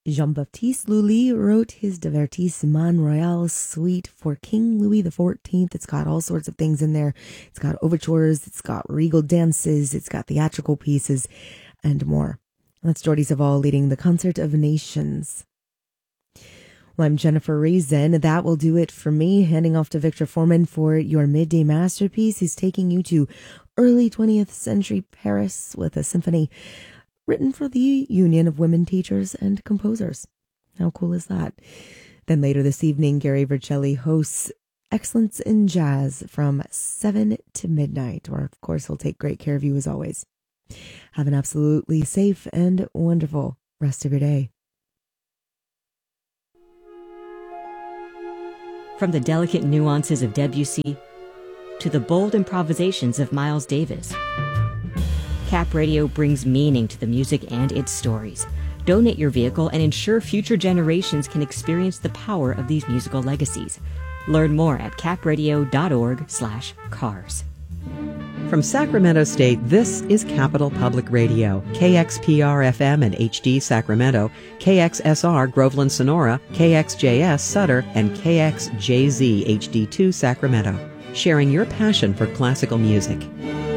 Jean-Baptiste Lully wrote his Divertissement Royal suite for King Louis XIV. It's got all sorts of things in there. It's got overtures, it's got regal dances, it's got theatrical pieces, and more. That's Jordi Savall leading the Concert of Nations. Well, I'm Jennifer Reason. That will do it for me. Handing off to Victor Foreman for your midday masterpiece. He's taking you to early 20th century Paris with a symphony written for the Union of Women Teachers and Composers. How cool is that? Then later this evening, Gary Vercelli hosts Excellence in Jazz from 7 to midnight, where of course he'll take great care of you as always. Have an absolutely safe and wonderful rest of your day. From the delicate nuances of Debussy to the bold improvisations of Miles Davis, Cap Radio brings meaning to the music and its stories. Donate your vehicle and ensure future generations can experience the power of these musical legacies. Learn more at capradio.org/cars. From Sacramento State, this is Capital Public Radio, KXPR-FM and HD Sacramento, KXSR Groveland Sonora, KXJS Sutter, and KXJZ HD2 Sacramento, sharing your passion for classical music.